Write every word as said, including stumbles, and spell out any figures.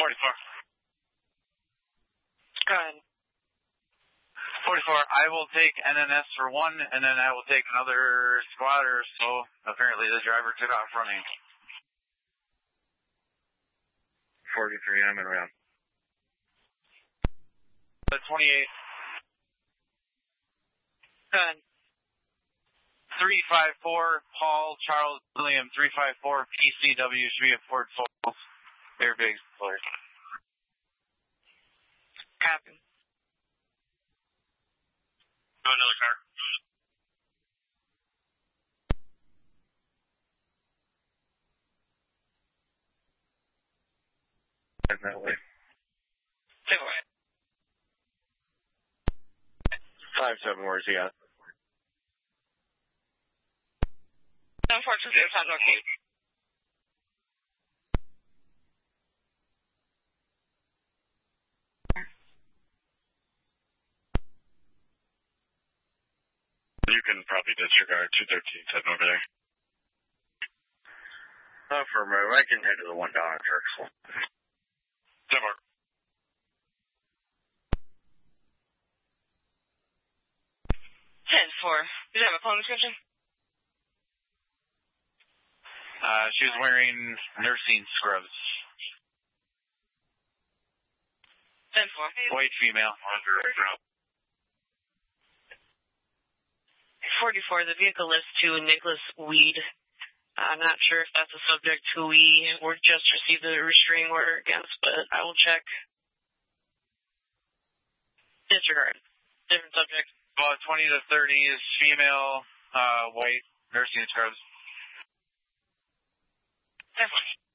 forty-four. Go ahead. forty-four, I will take N N S for one, and then I will take another squad or so. Apparently the driver took off running. forty-three, I'm in round. twenty-eight. Go ahead. three five four, Paul Charles William, three five four P C W, should be at Fort Falls. Air big players. Copy. Go another car. Heading that way. Take away. five seven, where's he at? Unfortunately, it sounds okay. You can probably disregard two thirteen heading over there. Affirmative, I can head to the one down at Drexel. ten more. ten four. Did you have a phone description? Uh, she was wearing nursing scrubs. ten four. White female. forty-four, the vehicle lists to Nicholas Weed. Uh, I'm not sure if that's a subject who we were just received a restraining order against, but I will check. Disregard. Different subject. About twenty to thirty is female, uh, white, nursing scrubs. Definitely.